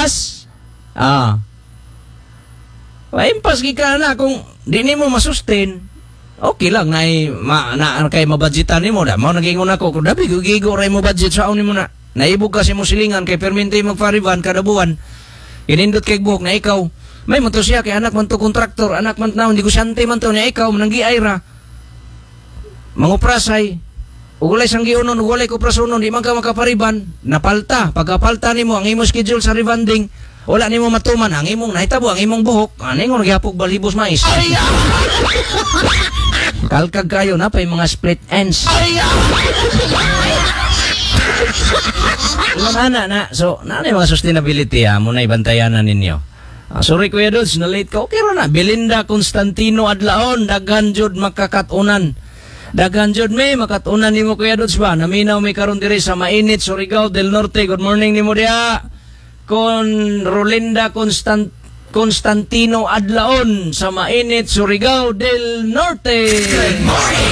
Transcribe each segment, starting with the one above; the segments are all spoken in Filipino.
impas. Impas ka na kung di mo masustain. Okay lang na kay mabudgetan nimo da. Mao nagingon ako kung dabi gigo ray mo budget sa nimo na. Naibog kasi mo silingan kay perminti magpariban kada buwan. Inindot kay buhok na ikaw. May mo to siya kay anak man to kontraktor, anak man na negosyante man to niya ikaw mananggi ayra. Manguprasay. Ug walay sang giunon, walay ko prasunon, di man ka makapariban. Napalta, pagkapalta nimo ang imong schedule sa rebanding, wala nimo matuman ang imong nahitabo ang imong buhok. Aning nagyapok balibos mais. Kalkag kayo na pay mga split ends. Ana na. So, naanay mga sustainability mo na ibantayanan ninyo. Sorry Kuya Dudes, na late ka. Okay ra na. Belinda Constantino Adlaon, daghan jud makakatunan. Daghan jud may makatunan nimo Kuya Dudes ba? Naminaw may karon diri sa mainit Surigao del Norte. Good morning nimo dia. Con Rolinda Constantino Adlaon sa mainit Surigao del Norte. Good morning.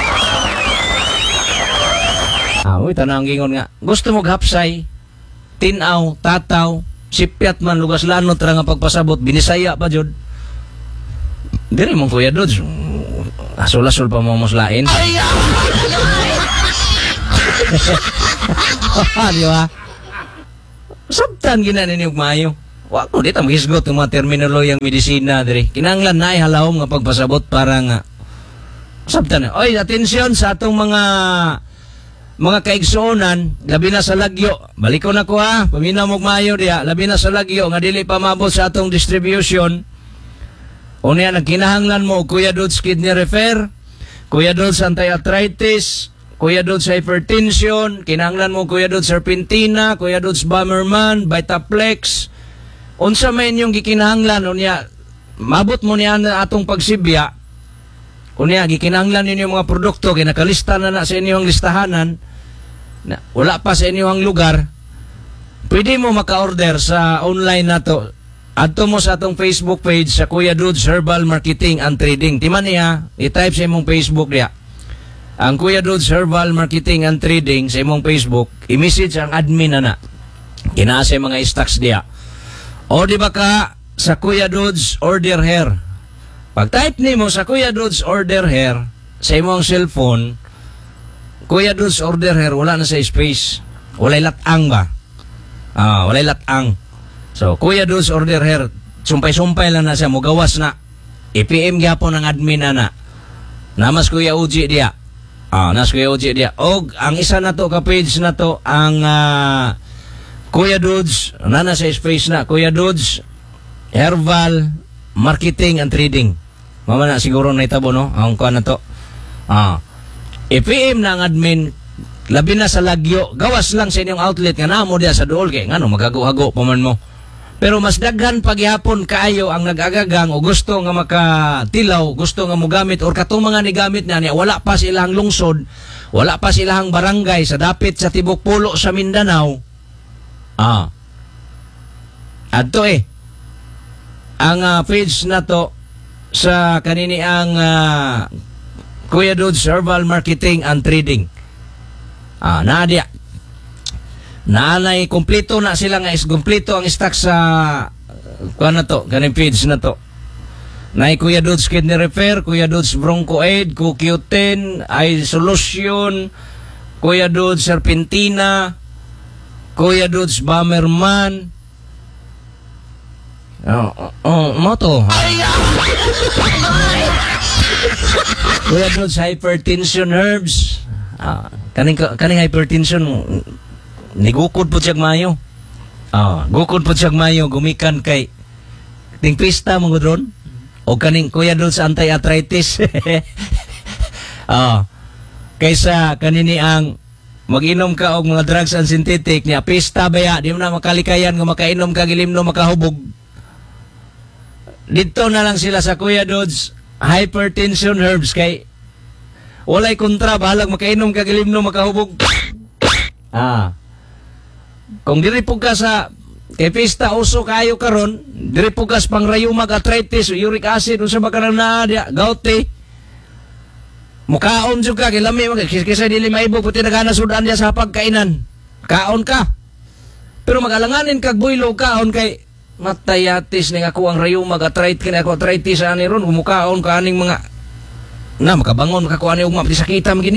Uy, tanang gingon nga. Gusto mo hapsay, tinaw, tataw, sipyat man, lugas lanot ra nga pagpasabot, binisaya pa jud. Diri mong Kuya Dudes. Asul-asul pa mo muslain. Di ba? Sabtan gina ninyo mayo. Wako dito maghisgot ng mga terminoloyang medisina diri. Kinanglan na halawom nga pagpasabot para nga sabtan. Oy, atensyon sa atong mga kaigsuonan, labi na sa lagyo. Balik ko na ko paminaw mo mayo diya. Labi na sa lagyo nga dili pa mabot sa atong distribution. Unya nagkinahanglan mo Kuya Dudes kidney repair, Kuya Dudes anti-arthritis, Kuya Dudes hypertension, kinahanglan mo Kuya Dudes serpentina, Kuya Dudes Bomberman, Vitaplex. Unsa man yung gikinahanglan unya mabot mo niya atong pagsibya. Unya gikinahanglan ninyo mga produkto kay nakalista na sa inyong listahanan na wala pa sa inyong lugar. Pwede mo maka-order sa online nato. Adto mo sa atong Facebook page sa Kuya Dudes Herbal Marketing and Trading. Timan niya, i-type sa imong Facebook niya. Ang Kuya Dudes Herbal Marketing and Trading sa imong Facebook, i-message ang admin na. Kinaasa mga stocks diya. O di ba ka sa Kuya Dudes Order Hair? Pag-type nimo sa Kuya Dudes Order Hair sa imong cellphone, Kuya Dudes Order Hair, wala na sa space. Walay latang ba? Walay latang. So, Kuya Dudes Order Hair, sumpay-sumpay lang na siya, mugawas na. I-PM gyapon ng admin na. Namas Kuya Uji dia. Nas Kuya Uji dia. O, ang isa na to, ka-page na to, ang Kuya Dudes, na sa space na, Kuya Dudes Herbal Marketing and Trading. Mama na siguro na itabo, no? Ang kuha na to. I-PM na ang admin, labi na sa lagyo, gawas lang sa inyong outlet nga namo dia sa dool kay ngano magago-hago pa man mo. Pero mas daghan paghihapon kaayo ang nag-agagang o gusto nga makatilaw, gusto nga mogamit or katong mga nigamit na niya, wala pa silang lungsod, wala pa silang barangay sa dapit sa tibok pulo sa Mindanao. Adto ang page na to sa kanini ang Kuya Dudes Herbal Marketing and Trading. Nadia. Naanay kompleto na sila nga kompleto ang stock sa kuan na to, kaning page na to. Nay Kuya Dudes Kidney Repair, Kuya Dudes Bronco Aid, Q10, Eye Solution, Kuya Dudes Serpentina, Kuya Dudes Bomberman. Mo to. Kuya Dudes Hypertension Herbs. Kaning hypertension nigukod po siyag mayo. Gukod po siyag mayo gumikan kay ting pista mo gudron o kaning Kuya Dudes anti-arthritis. Kaysa kanini ang mag-inom ka og mga drugs and synthetic niya pista baya di mo na makalikayan nga makainom ka gilimno makahubog. Dito na lang sila sa Kuya Dudes Hypertension Herbs kay walay kontra bahalag makainom ka gilimno makahubog. Kung diri po ka sa kay pista uso kayo karon, diri po ka pang rheumatoid arthritis, uric acid unsa ba kanang naa gouty. Mukaon jud ka kay lami kaysa dili maibo puti nagana sudan dia sa pagkainan. Kaon ka. Pero magalanganin kag boylo kaon kay matayatis ning ako ang rayuma arthritis kini ako arthritis ani ron umukaon ka aning mga na makabangon ka ko ani ugma pati sakita magini.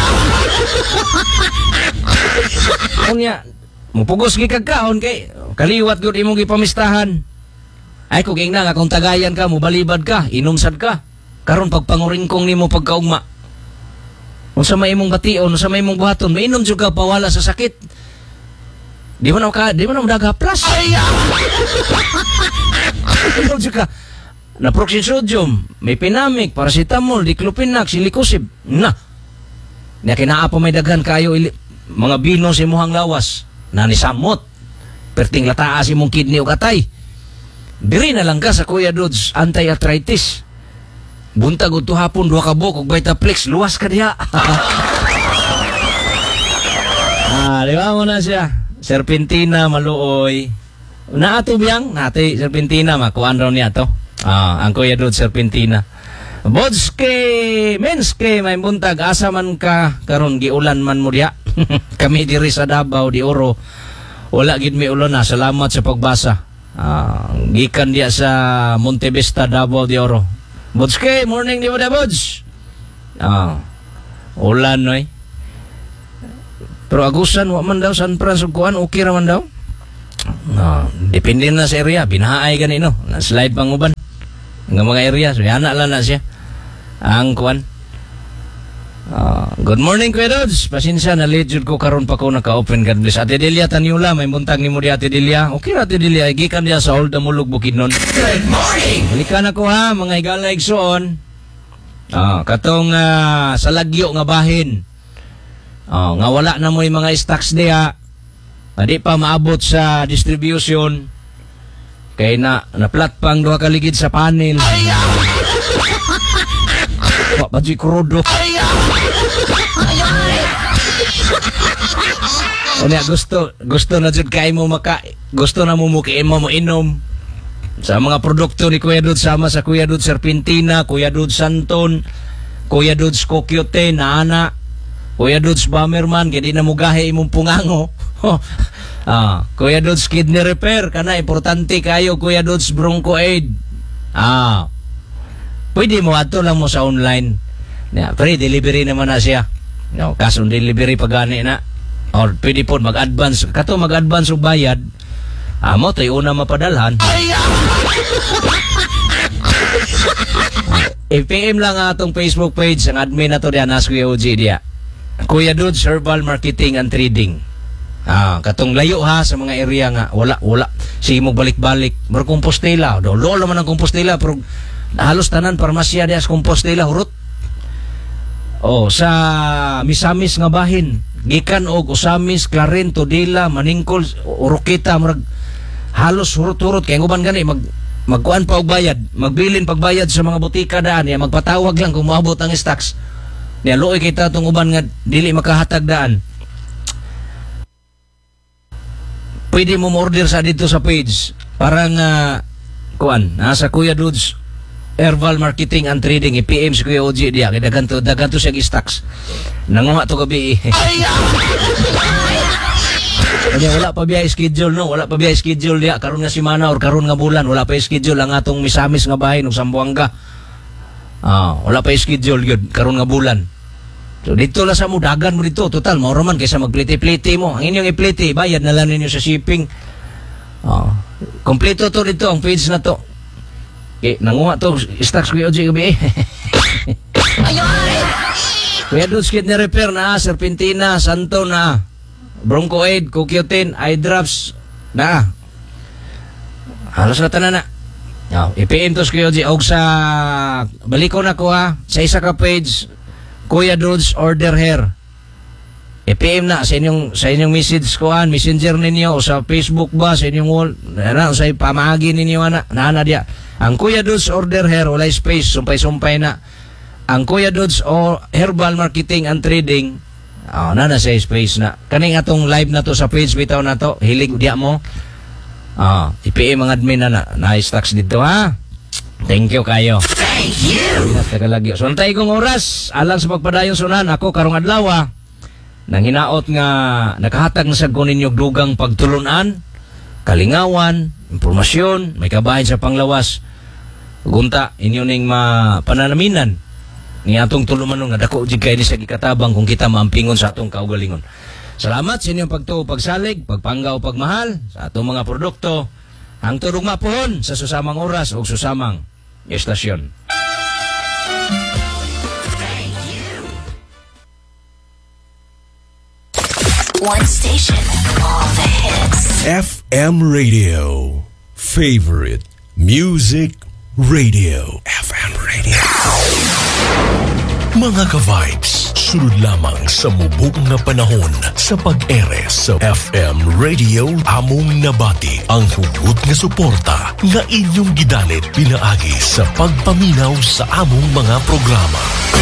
Unya mupugos gi kag kaon kay kaliwat gyud imong gipamistahan. Ay kung ingna nga kung tagayan ka mobalibad ka inumsad ka karon pagpanguringkong nimo pagkaugma. Unsa may imong bation unsa may imong buhaton mainom jud ka pawala sa sakit. Di mo na magagaplas. Ikaw ka, na proxynsodium, may pinamik, paracetamol, diclofenac, silicosib. Na. Niya kinaa pa may daghan kayo, mga bino sa imuhang lawas, na nisamot. Perting lataas imong kidney o katay. Diri na lang ka sa Kuya Dudes, anti-arthritis. Buntag o hapon, 2 ka buk, og Vitaplex, luwas ka diha. Diba mo na siya. Serpentina maluoy. Naato biyang nati serpentina makuan raw niya to. Ang Kuya Dudes serpentina. Bodske menske may buntag asa man ka karon giulan man mo diha. Kami diri sa Davao di Oro. Wala gid mi ulan na. Salamat sa pagbasa. Gikan diya sa Montevista Davao di Oro. Bodske morning di mo da Bods. Ulan noy. Pero agusan, wa man daw, San Franciscoan, okay raman daw. Depende na sa area, binahaay ganino. Na-slide pang uban. Ng mga area, so yana lang na siya. Ang kuan. Good morning, Kuya Dudes. Pasensya, na-legit ko karon pa ko naka-open. God bless. Ate Delia, Taniula, may buntag ni mo di Ate Delia. Okay na, Ate Delia, igikan diya sa Old Damulog, Bukidnon. Good morning! Balikan ako ha, mga higala igsoon. Katong sa lagyo nga bahin. Nga wala na mo yung mga stocks diha. Di pa maabot sa distribution. Kaya na-flat pang 2 kaligid sa panel. Padyo'y krudo. Gusto na dyan kain mo gusto na mo mukiin mo inom. Sa mga produkto ni Kuya Dudes sama sa Kuya Dudes Serpentina, Kuya Dudes Santon, Kuya Dudes Kokyote, Naana, Kuya Dudes Bomberman, kaya di na mugahe imong pungango. Kuya Dudes Kidney Repair, kana importante kayo, Kuya Dudes Bronco Aid. Pwede mo ato lang mo sa online. Free delivery naman na siya. Kaso delivery pagani na. Or pwede po mag-advance. Kato mag-advance o bayad. Mo tayo una mapadalhan. I-PM lang atong Facebook page ang admin na to diyan as Kuya OG diya. Kuya Dudes Herbal Marketing and Trading. Katong layo ha sa mga area nga wala sige mo balik-balik mer Compostela do lolo man ang Compostela pero halos tanan parmasya dias Compostela hurot sa Misamis nga bahin gikan og Usamis, Claren, Todila, Maningkol, Oroqueta murag halos hurot-hurot kay nguban gani magkuan pa og bayad magbilin pagbayad sa mga butika daan ya magpatawag lang kung moabot ang stocks niya luoy kita itong uban nga dili makahatag daan. Pwede mo order sa dito sa page para nga kuan sa Kuya Dudes Herbal Marketing and Trading i-PM si Kuya OG diya kaya dagan to siya stocks nanguha to gabi. Kanya wala pa biya schedule no wala pa biya schedule diya karon nga semana or karon nga bulan wala pa schedule ang atong Misamis nga bahin ug Sambuanga. Wala pa schedule yun karon nga bulan. So dito la sa mo dagan mo dito total mao man kaysa magplete-plete mo. Ang inyong iplete bayad na lang ninyo sa shipping. Kompleto to dito ang page na to. Nanguha to stocks Kuya OG gabi. Kuya Dudes Kidney Repair na Serpentina, Santo na Bronco Aid, Kokyotin, Eye Drops na halos na tanan na. I-PM to Kuya OG og sa baliko na ko ha sa isa ka page Kuya Dudes Order Hair. I-PM na sa inyong message ko messenger ninyo o sa Facebook ba sa inyong wall sa pamagi ninyo na dia. Ang Kuya Dudes Order Hair wala space sumpay-sumpay na. Ang Kuya Dudes Herbal Marketing and Trading na sa space na. Kaning atong live na to sa page bitaw na to hilig dia mo. I-PM ang admin na stocks dito ha. Thank you kayo. Thank you. So antay kong oras alang sa pagpadayon sunan ako karong adlaw nang hinaot nga nakahatag na sa kunin yung dugang pagtulunan, kalingawan, impormasyon, may kabahin sa panglawas. Gunta, inyo ning pananaminan ni atong tulumanon nga dako jud kay ni sa gikatabang kung kita maampingon sa atong kaugalingon. Salamat sa inyong pagtuo, pagsalig, pagpanggaw, pagmahal sa atong mga produkto. Ang turong mapuhon sa susamang oras o susamang estasyon. One station, all the hits. FM Radio. Favorite Music Radio. FM Radio. Mga ka-vibes, sunod lamang sa mubok na panahon sa pag-ere sa FM Radio among nabati ang hugot nga suporta nga inyong gidalit pinaagi sa pagpaminaw sa among mga programa.